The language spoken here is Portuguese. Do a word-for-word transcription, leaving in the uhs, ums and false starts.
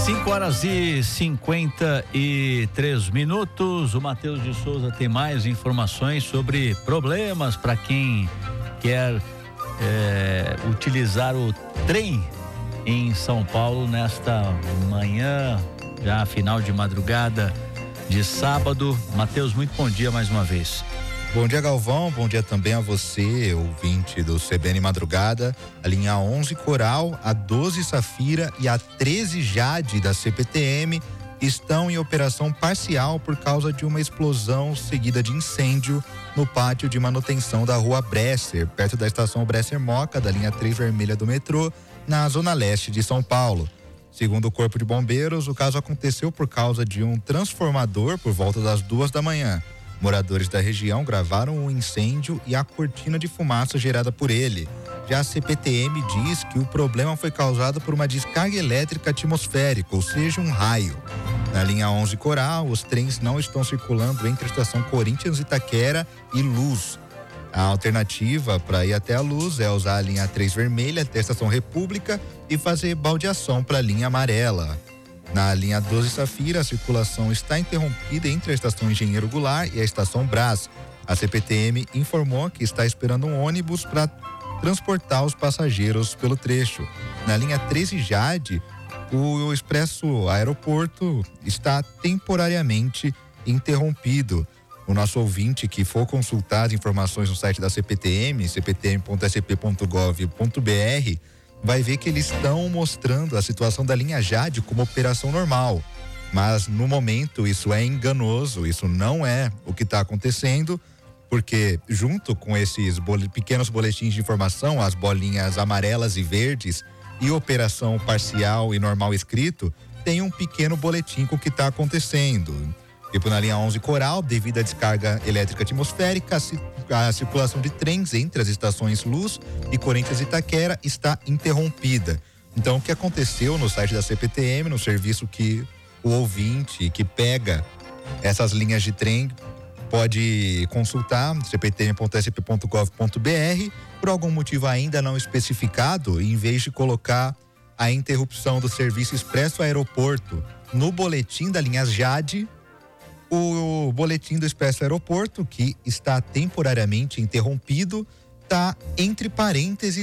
cinco horas e cinquenta e três minutos. O Matheus de Souza tem mais informações sobre problemas para quem quer é, utilizar o trem em São Paulo nesta manhã, já final de madrugada de sábado. Matheus, muito bom dia mais uma vez. Bom dia, Galvão, bom dia também a você, ouvinte do C B N Madrugada. A linha onze Coral, a doze Safira e a treze Jade da C P T M estão em operação parcial por causa de uma explosão seguida de incêndio no pátio de manutenção da rua Bresser, perto da estação Bresser Moca, da linha três vermelha do metrô, na zona leste de São Paulo. Segundo o Corpo de Bombeiros, o caso aconteceu por causa de um transformador por volta das duas da manhã. Moradores da região gravaram o incêndio e a cortina de fumaça gerada por ele. Já a C P T M diz que o problema foi causado por uma descarga elétrica atmosférica, ou seja, um raio. Na linha onze Coral, os trens não estão circulando entre a estação Corinthians Itaquera e Luz. A alternativa para ir até a Luz é usar a linha três vermelha até a estação República e fazer baldeação para a linha amarela. Na linha doze Safira, a circulação está interrompida entre a estação Engenheiro Goulart e a estação Brás. A C P T M informou que está esperando um ônibus para transportar os passageiros pelo trecho. Na linha treze Jade, o Expresso Aeroporto está temporariamente interrompido. O nosso ouvinte que for consultar as informações no site da C P T M, c p t m ponto s p ponto gov ponto b r, vai ver que eles estão mostrando a situação da linha Jade como operação normal. Mas no momento isso é enganoso, isso não é o que está acontecendo, porque junto com esses bole, pequenos boletins de informação, as bolinhas amarelas e verdes e operação parcial e normal escrito, tem um pequeno boletim com o que está acontecendo. Tipo na linha onze Coral, devido à descarga elétrica atmosférica, a circulação de trens entre as estações Luz e Corinthians Itaquera está interrompida. Então, o que aconteceu no site da C P T M, no serviço que o ouvinte que pega essas linhas de trem pode consultar, c p t m ponto s p ponto gov ponto b r, por algum motivo ainda não especificado, em vez de colocar a interrupção do serviço Expresso Aeroporto no boletim da linha Jade, o boletim do Expresso Aeroporto, que está temporariamente interrompido, está entre parênteses